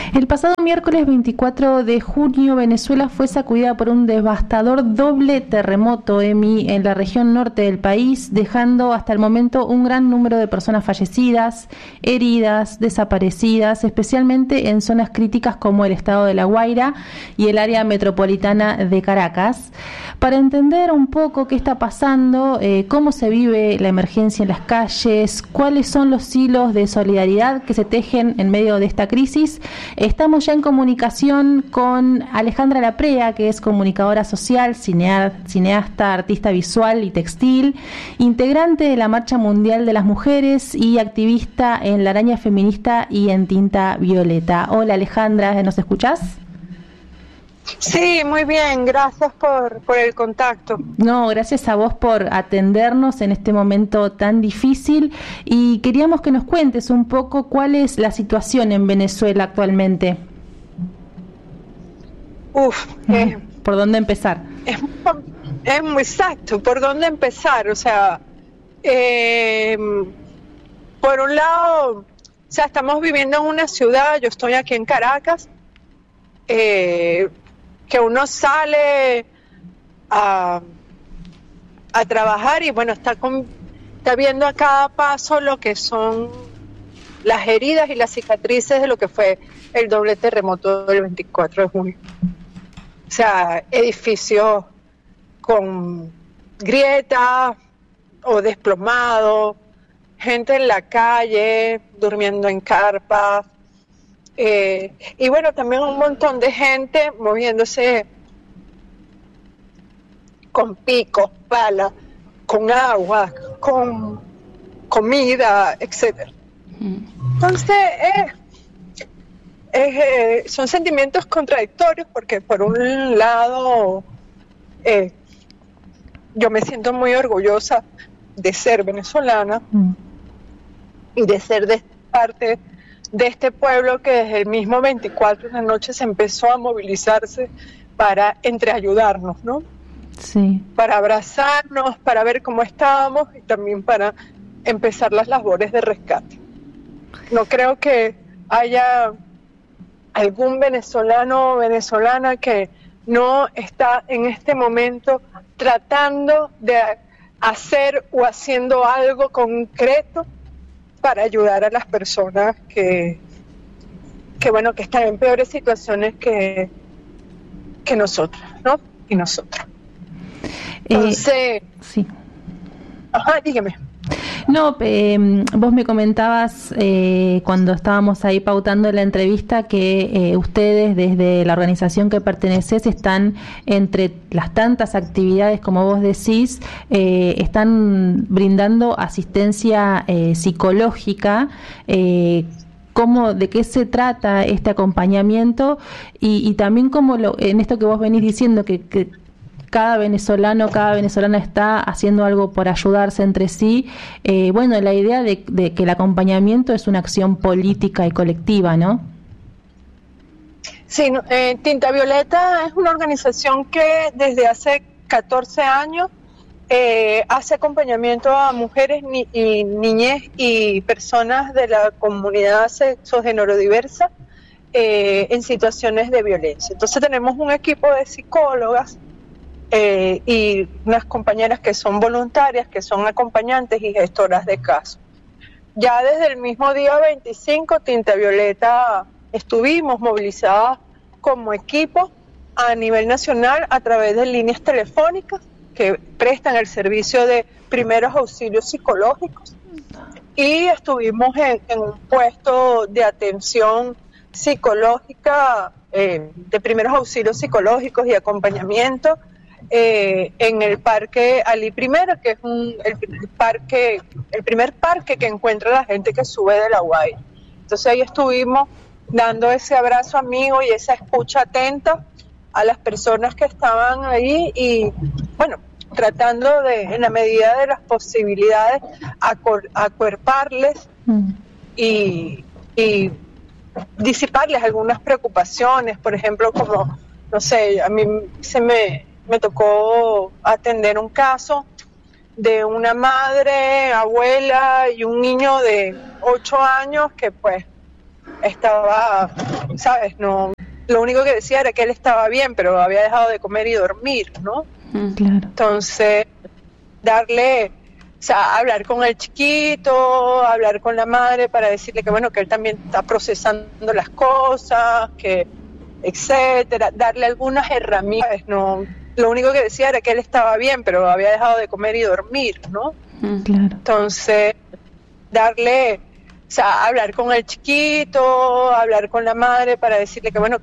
El pasado miércoles 24 de junio, Venezuela fue sacudida por un devastador doble terremoto, Emi, en la región norte del país, dejando hasta el momento un gran número de personas fallecidas, heridas, desaparecidas, especialmente en zonas críticas como el estado de La Guaira y el área metropolitana de Caracas. Para entender un poco qué está pasando, cómo se vive la emergencia en las calles, cuáles son los hilos de solidaridad que se tejen en medio de esta crisis, estamos ya en comunicación con Alejandra Laprea, que es comunicadora social, cineasta, artista visual y textil, integrante de la Marcha Mundial de las Mujeres y activista en La Araña Feminista y en Tinta Violeta. Hola Alejandra, ¿nos escuchás? Sí, muy bien, gracias por el contacto. No, gracias a vos por atendernos en este momento tan difícil y queríamos que nos cuentes un poco cuál es la situación en Venezuela actualmente. ¿Por dónde empezar? Es muy exacto, ¿por dónde empezar? O sea, por un lado, o sea, estamos viviendo en una ciudad, yo estoy aquí en Caracas, que uno sale a trabajar y bueno, está viendo a cada paso lo que son las heridas y las cicatrices de lo que fue el doble terremoto del 24 de junio. O sea, edificios con grietas o desplomados, gente en la calle, durmiendo en carpas. Y bueno, también un montón de gente moviéndose con picos, palas, con agua, con comida, etcétera. Entonces, son sentimientos contradictorios porque por un lado yo me siento muy orgullosa de ser venezolana y de ser de parte de este pueblo que desde el mismo 24 de la noche se empezó a movilizarse para ayudarnos, ¿no? Sí. Para abrazarnos, para ver cómo estábamos y también para empezar las labores de rescate. No creo que haya algún venezolano o venezolana que no está en este momento tratando de hacer o haciendo algo concreto para ayudar a las personas que están en peores situaciones que nosotros, ¿no? Y nosotros. Entonces, sí. Dígame. No, vos me comentabas cuando estábamos ahí pautando la entrevista que ustedes desde la organización que pertenecés están entre las tantas actividades, como vos decís, están brindando asistencia psicológica. ¿De qué se trata este acompañamiento? Y también en esto que vos venís diciendo, que cada venezolano, cada venezolana está haciendo algo por ayudarse entre sí. Bueno, la idea de que el acompañamiento es una acción política y colectiva, ¿no? Sí, Tinta Violeta es una organización que desde hace 14 años hace acompañamiento a mujeres y niñez y personas de la comunidad sexogénero diversa en situaciones de violencia. Entonces tenemos un equipo de psicólogas y unas compañeras que son voluntarias, que son acompañantes y gestoras de casos. Ya desde el mismo día 25, Tinta Violeta estuvimos movilizadas como equipo a nivel nacional a través de líneas telefónicas que prestan el servicio de primeros auxilios psicológicos y estuvimos en un puesto de atención psicológica, de primeros auxilios psicológicos y acompañamiento en el Parque Ali Primero, que es el primer parque que encuentra la gente que sube de La Guaira. Entonces ahí estuvimos dando ese abrazo amigo y esa escucha atenta a las personas que estaban ahí y bueno, tratando de, en la medida de las posibilidades, acuerparles y disiparles algunas preocupaciones, por ejemplo, como, no sé, a mí me tocó atender un caso de una madre, abuela y un niño de 8 años que pues estaba, ¿sabes? No, lo único que decía era que él estaba bien, pero había dejado de comer y dormir, ¿no? Claro. Entonces, darle, o sea, hablar con el chiquito, hablar con la madre para decirle que bueno, que él también está procesando las cosas, que etcétera, darle algunas herramientas, no, lo único que decía era que él estaba bien, pero había dejado de comer y dormir, ¿no? Claro. Entonces, darle, o sea, hablar con el chiquito, hablar con la madre para decirle que bueno,